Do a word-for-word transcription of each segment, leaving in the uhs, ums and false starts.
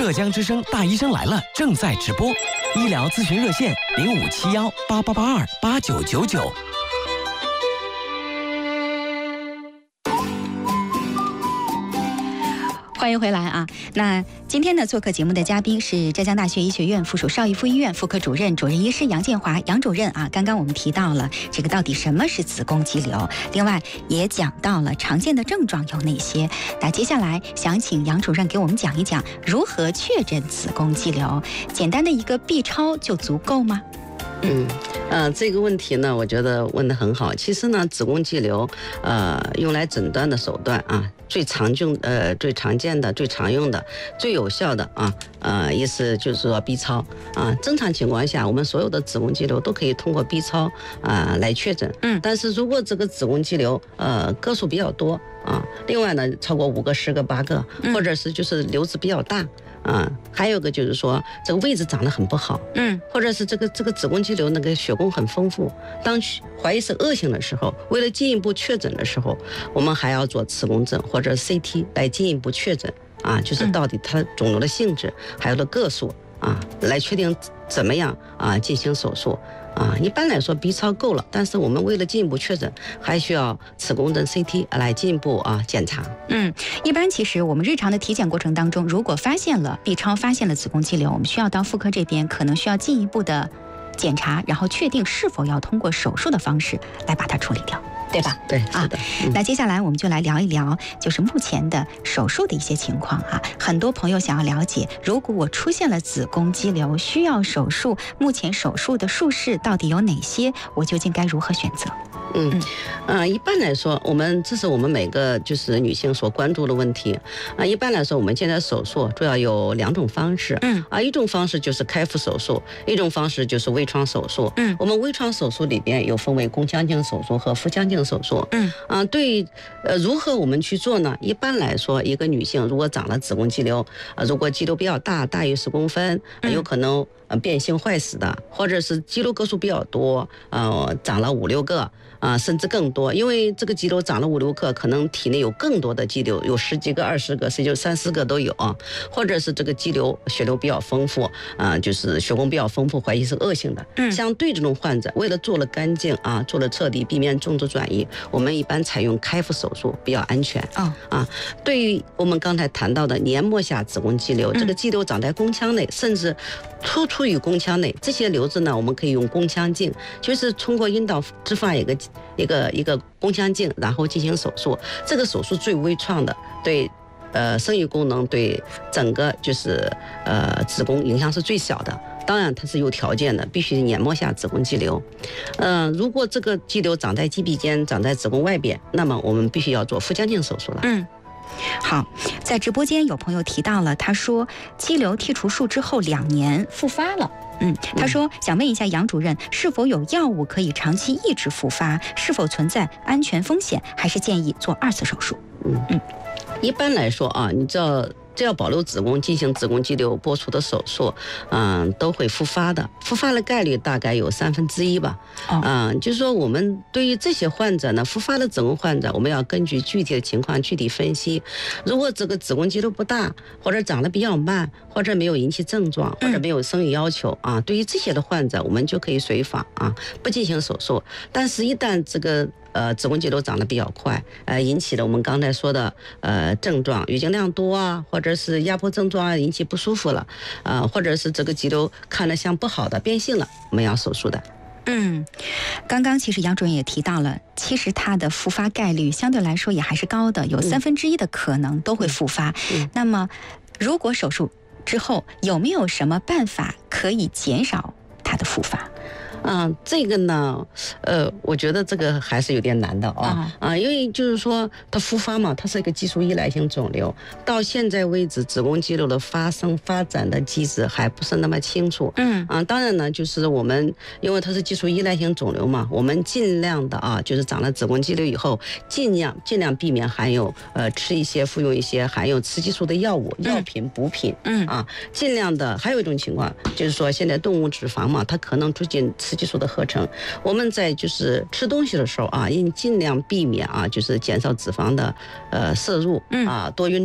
浙江之声大医生来了正在直播，医疗咨询热线零五七幺八八八二八九九九。 欢迎回来啊！那今天呢，做客节目的嘉宾是浙江大学医学院附属邵逸夫医院妇科主任、主任医师杨建华杨主任啊。刚刚我们提到了这个到底什么是子宫肌瘤，另外也讲到了常见的症状有哪些。那接下来想请杨主任给我们讲一讲如何确诊子宫肌瘤，简单的一个 B 超就足够吗？ 嗯，呃，这个问题呢，我觉得问得很好。其实呢，子宫肌瘤，呃，用来诊断的手段啊，最常用、呃，最常见的、最常用的、最有效的啊，呃，意思就是说 B 超啊。正常情况下，我们所有的子宫肌瘤都可以通过 B 超啊来确诊。嗯，但是如果这个子宫肌瘤呃个数比较多啊，另外呢，超过五个、十个、八个，或者是就是瘤子比较大。啊，还有个就是说这个位置长得很不好，嗯，或者是这个这个子宫肌瘤那个血供很丰富，当怀疑是恶性的时候，为了进一步确诊的时候，我们还要做磁共振或者 C T 来进一步确诊啊，就是到底它肿瘤的性质还有的个数啊，来确定怎么样啊进行手术。啊，一般来说 B 超够了，但是我们为了进一步确诊，还需要磁共振 C T 来进一步啊检查。 嗯，一般其实我们日常的体检过程当中，如果发现了 B 超发现了子宫肌瘤，我们需要到妇科这边可能需要进一步的检查，然后确定是否要通过手术的方式来把它处理掉。对吧？ 对，是的。 啊嗯、那接下来我们就来聊一聊，就是目前的手术的一些情况啊。很多朋友想要了解，如果我出现了子宫肌瘤，需要手术，目前手术的术式到底有哪些？我究竟该如何选择？ 嗯，嗯、呃，一般来说，我们这是我们每个就是女性所关注的问题啊、呃。一般来说，我们现在手术主要有两种方式，嗯啊，一种方式就是开腹手术，一种方式就是微创手术。嗯，我们微创手术里边有分为宫腔镜手术和腹腔镜手术。嗯啊，对，呃，如何我们去做呢？一般来说，一个女性如果长了子宫肌瘤，啊、呃，如果肌瘤比较大，大于十公分，呃、有可能呃变性坏死的，或者是肌瘤个数比较多，呃，长了五六个。啊，甚至更多，因为这个肌瘤长了五六个，可能体内有更多的肌瘤，有十几个、二十个，甚至三四个都有啊。或者是这个肌瘤血流比较丰富，啊，就是血供比较丰富，怀疑是恶性的。嗯，相对这种患者，为了做了干净啊，做了彻底，避免种子转移，我们一般采用开腹手术比较安全。哦，啊，对于我们刚才谈到的黏膜下子宫肌瘤，这个肌瘤长在宫腔内，甚至突出于宫腔内，这些瘤子呢，我们可以用宫腔镜，就是通过阴道置放一个。一个一个宫腔镜，然后进行手术。这个手术最微创的，对呃生育功能，对整个就是呃子宫影响是最小的。当然它是有条件的，必须黏膜下子宫肌瘤。嗯、呃，如果这个肌瘤长在肌壁间，长在子宫外边，那么我们必须要做腹腔镜手术了。嗯。 好，在直播间有朋友提到了，他说肌瘤剔除术之后两年复发了。嗯，他说想问一下杨主任，是否有药物可以长期抑制复发？是否存在安全风险？还是建议做二次手术？ 嗯嗯，一般来说啊，你知道。只要保留子宫进行子宫肌瘤剥除的手术，嗯，都会复发的，复发的概率大概有三分之一吧。嗯、哦，就是说我们对于这些患者呢，复发的子宫患者，我们要根据具体的情况具体分析。如果这个子宫肌瘤不大，或者长得比较慢，或者没有引起症状，或者没有生育要求、嗯、啊，对于这些的患者，我们就可以随访啊，不进行手术。但是，一旦这个呃，子宫肌瘤长得比较快，呃，引起了我们刚才说的呃症状，月经量多啊，或者是压迫症状啊，引起不舒服了，啊、呃，或者是这个肌瘤看着像不好的变性了，我们要手术的。 嗯，刚刚其实杨主任也提到了，其实它的复发概率相对来说也还是高的，有三分之一的可能都会复发。嗯嗯、那么，如果手术之后有没有什么办法可以减少它的复发？ 嗯，这个呢，呃，我觉得这个还是有点难的啊啊，因为就是说它复发嘛，它是一个激素依赖性肿瘤，到现在为止，子宫肌瘤的发生发展的机制还不是那么清楚。嗯啊，当然呢，就是我们因为它是激素依赖性肿瘤嘛，我们尽量的啊，就是长了子宫肌瘤以后，尽量尽量避免含有呃吃一些服用一些含有雌激素的药物、药品、补品。嗯啊，尽量的。还有一种情况就是说，现在动物脂肪嘛，它可能促进雌激素的合成，我们在就是吃东西的时候啊，应尽量避免啊，就是减少脂肪的呃摄入啊，多运动。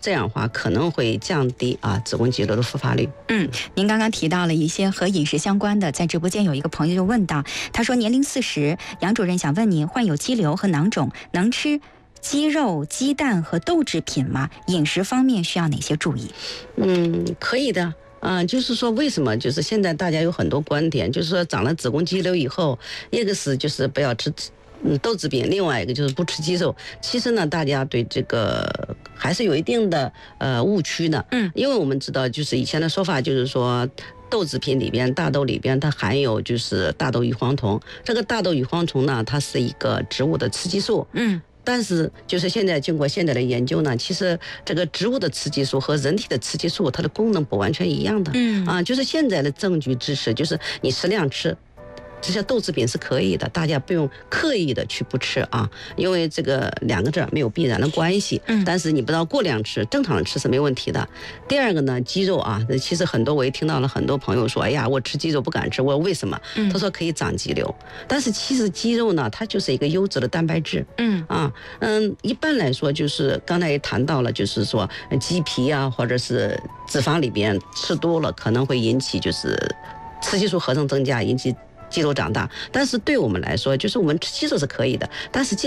这样的话可能会降低啊子宫肌瘤的复发率。 嗯，您刚刚提到了一些和饮食相关的，在直播间有一个朋友就问到，他说年龄四十，杨主任想问您，患有肌瘤和囊肿能吃鸡肉、鸡蛋和豆制品吗？饮食方面需要哪些注意？ 嗯，可以的。啊、呃，就是说，为什么就是现在大家有很多观点，就是说长了子宫肌瘤以后，一个是就是不要吃嗯豆制品，另外一个就是不吃鸡肉。其实呢，大家对这个还是有一定的呃误区的。嗯，因为我们知道，就是以前的说法就是说，豆制品里边，大豆里边它含有就是大豆异黄酮。这个大豆异黄酮呢，它是一个植物的雌激素。嗯。但是，就是现在经过现在的研究呢，其实这个植物的雌激素和人体的雌激素，它的功能不完全一样的。嗯啊，就是现在的证据支持，就是你适量吃。这些豆制品是可以的，大家不用刻意的去不吃啊，因为这个两个字没有必然的关系。嗯，但是你不要过量吃，正常的吃是没问题的。第二个呢，鸡肉啊，其实很多我也听到了很多朋友说，哎呀，我吃鸡肉不敢吃，我说为什么？嗯，他说可以长肌瘤，但是其实鸡肉呢，它就是一个优质的蛋白质。嗯啊嗯，一般来说就是刚才也谈到了，就是说鸡皮啊，或者是脂肪里边吃多了可能会引起就是雌激素合成增加，引起肌肉长大。但是对我们来说，就是我们吃鸡肉是可以的，但是